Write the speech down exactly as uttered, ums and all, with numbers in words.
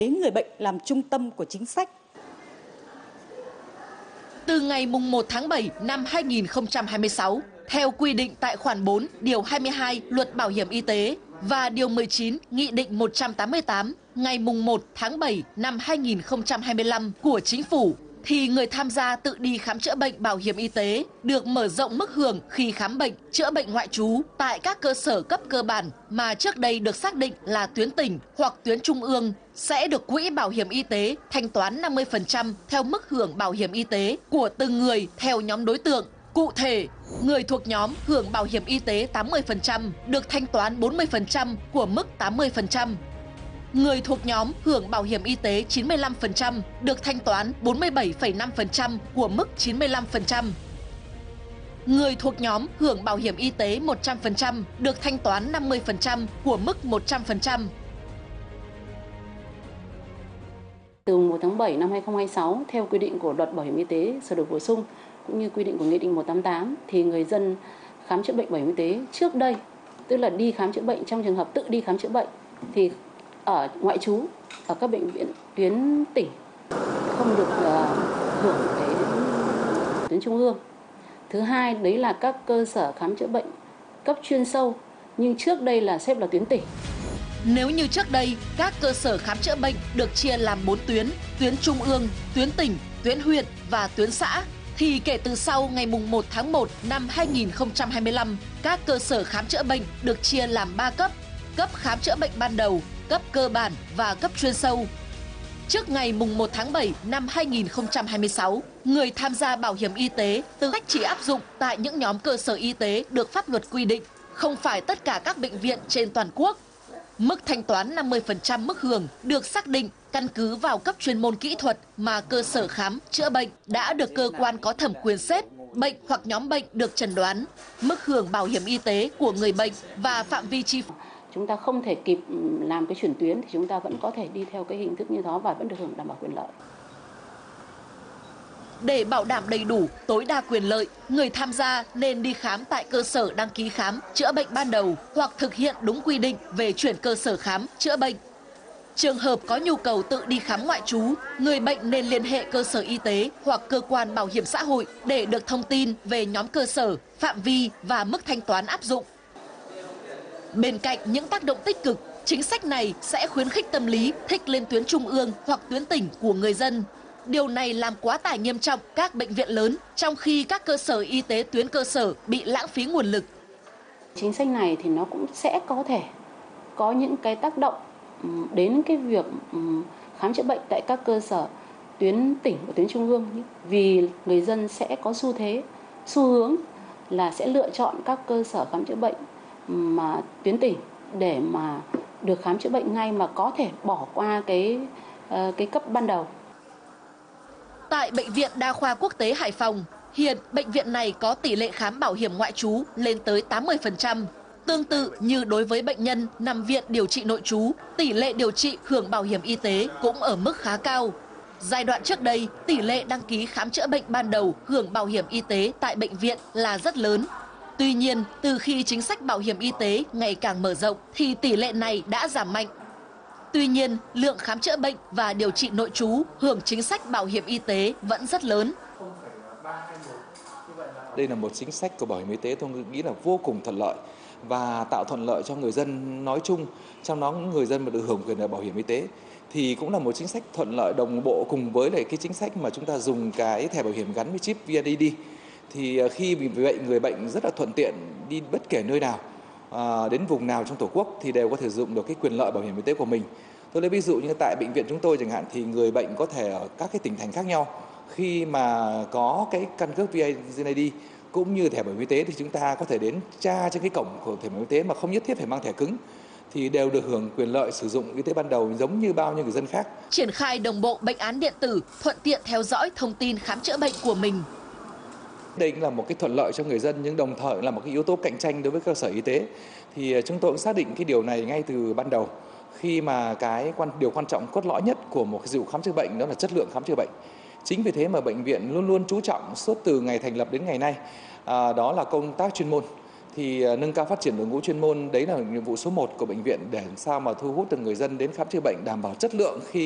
Người bệnh làm trung tâm của chính sách. Từ ngày mùng một tháng bảy năm hai nghìn không trăm hai mươi sáu, theo quy định tại khoản bốn điều hai mươi hai Luật Bảo hiểm y tế và điều mười chín Nghị định một trăm tám mươi tám ngày mùng một tháng bảy năm hai nghìn không trăm hai mươi lăm của Chính phủ, thì người tham gia tự đi khám chữa bệnh bảo hiểm y tế được mở rộng mức hưởng khi khám bệnh, chữa bệnh ngoại trú tại các cơ sở cấp cơ bản mà trước đây được xác định là tuyến tỉnh hoặc tuyến trung ương, sẽ được Quỹ Bảo hiểm y tế thanh toán năm mươi phần trăm theo mức hưởng bảo hiểm y tế của từng người theo nhóm đối tượng. Cụ thể, người thuộc nhóm hưởng bảo hiểm y tế tám mươi phần trăm được thanh toán bốn mươi phần trăm của mức tám mươi phần trăm. Người thuộc nhóm hưởng bảo hiểm y tế chín mươi lăm phần trăm được thanh toán bốn mươi bảy phẩy năm phần trăm của mức chín mươi lăm phần trăm. Người thuộc nhóm hưởng bảo hiểm y tế một trăm phần trăm được thanh toán năm mươi phần trăm của mức một trăm phần trăm. Từ mùng một tháng bảy năm hai nghìn không trăm hai mươi sáu, theo quy định của Luật Bảo hiểm y tế sửa đổi bổ sung cũng như quy định của Nghị định một trăm tám mươi tám, thì người dân khám chữa bệnh bảo hiểm y tế trước đây, tức là đi khám chữa bệnh trong trường hợp tự đi khám chữa bệnh, thì ở ngoại trú ở các bệnh viện tuyến tỉnh không được uh, hưởng cái tuyến trung ương. Thứ hai, đấy là các cơ sở khám chữa bệnh cấp chuyên sâu, nhưng trước đây là xếp là tuyến tỉnh. Nếu như trước đây, các cơ sở khám chữa bệnh được chia làm bốn tuyến, tuyến trung ương, tuyến tỉnh, tuyến huyện và tuyến xã, thì kể từ sau ngày mùng một tháng một năm hai nghìn không trăm hai mươi lăm, các cơ sở khám chữa bệnh được chia làm ba cấp: cấp khám chữa bệnh ban đầu, cấp cơ bản và cấp chuyên sâu. Trước ngày mùng một tháng bảy năm hai nghìn không trăm hai mươi sáu, người tham gia bảo hiểm y tế tư cách chỉ áp dụng tại những nhóm cơ sở y tế được pháp luật quy định, không phải tất cả các bệnh viện trên toàn quốc. Mức thanh toán năm mươi phần trăm mức hưởng được xác định căn cứ vào cấp chuyên môn kỹ thuật mà cơ sở khám chữa bệnh đã được cơ quan có thẩm quyền xếp, bệnh hoặc nhóm bệnh được chẩn đoán, mức hưởng bảo hiểm y tế của người bệnh và phạm vi chi phí. Chúng ta không thể kịp làm cái chuyển tuyến thì chúng ta vẫn có thể đi theo cái hình thức như đó và vẫn được hưởng đảm bảo quyền lợi. Để bảo đảm đầy đủ, tối đa quyền lợi, người tham gia nên đi khám tại cơ sở đăng ký khám, chữa bệnh ban đầu hoặc thực hiện đúng quy định về chuyển cơ sở khám, chữa bệnh. Trường hợp có nhu cầu tự đi khám ngoại trú, người bệnh nên liên hệ cơ sở y tế hoặc cơ quan bảo hiểm xã hội để được thông tin về nhóm cơ sở, phạm vi và mức thanh toán áp dụng. Bên cạnh những tác động tích cực, chính sách này sẽ khuyến khích tâm lý thích lên tuyến trung ương hoặc tuyến tỉnh của người dân. Điều này làm quá tải nghiêm trọng các bệnh viện lớn, trong khi các cơ sở y tế tuyến cơ sở bị lãng phí nguồn lực. Chính sách này thì nó cũng sẽ có thể có những cái tác động đến cái việc khám chữa bệnh tại các cơ sở tuyến tỉnh và tuyến trung ương, vì người dân sẽ có xu thế, xu hướng là sẽ lựa chọn các cơ sở khám chữa bệnh mà tuyến tỉnh để mà được khám chữa bệnh ngay, mà có thể bỏ qua cái cái cấp ban đầu. Tại Bệnh viện Đa khoa Quốc tế Hải Phòng, hiện bệnh viện này có tỷ lệ khám bảo hiểm ngoại trú lên tới tám mươi phần trăm. Tương tự như đối với bệnh nhân nằm viện điều trị nội trú, tỷ lệ điều trị hưởng bảo hiểm y tế cũng ở mức khá cao. Giai đoạn trước đây, tỷ lệ đăng ký khám chữa bệnh ban đầu hưởng bảo hiểm y tế tại bệnh viện là rất lớn. Tuy nhiên, từ khi chính sách bảo hiểm y tế ngày càng mở rộng thì tỷ lệ này đã giảm mạnh. Tuy nhiên, lượng khám chữa bệnh và điều trị nội trú hưởng chính sách bảo hiểm y tế vẫn rất lớn. Đây là một chính sách của bảo hiểm y tế tôi nghĩ là vô cùng thuận lợi và tạo thuận lợi cho người dân nói chung, trong đó người dân mà được hưởng quyền bảo hiểm y tế thì cũng là một chính sách thuận lợi đồng bộ cùng với lại cái chính sách mà chúng ta dùng cái thẻ bảo hiểm gắn với chip vê en e đê. Thì khi vì vậy người bệnh rất là thuận tiện đi bất kể nơi nào, à, đến vùng nào trong Tổ quốc thì đều có thể sử dụng được cái quyền lợi bảo hiểm y tế của mình. Tôi lấy ví dụ như tại bệnh viện chúng tôi chẳng hạn, thì người bệnh có thể ở các cái tỉnh thành khác nhau, khi mà có cái căn cước vê en e đê cũng như thẻ bảo hiểm y tế thì chúng ta có thể đến tra trên cái cổng của thẻ bảo hiểm y tế mà không nhất thiết phải mang thẻ cứng, thì đều được hưởng quyền lợi sử dụng y tế ban đầu giống như bao nhiêu người dân khác. Triển khai đồng bộ bệnh án điện tử, thuận tiện theo dõi thông tin khám chữa bệnh của mình. Đây cũng là một cái thuận lợi cho người dân, nhưng đồng thời là một cái yếu tố cạnh tranh đối với cơ sở y tế. Thì chúng tôi cũng xác định cái điều này ngay từ ban đầu, khi mà cái quan điều quan trọng cốt lõi nhất của một cái dịch vụ khám chữa bệnh đó là chất lượng khám chữa bệnh. Chính vì thế mà bệnh viện luôn luôn chú trọng suốt từ ngày thành lập đến ngày nay, à, đó là công tác chuyên môn. Thì nâng cao phát triển đội ngũ chuyên môn, đấy là nhiệm vụ số một của bệnh viện, để làm sao mà thu hút được người dân đến khám chữa bệnh đảm bảo chất lượng khi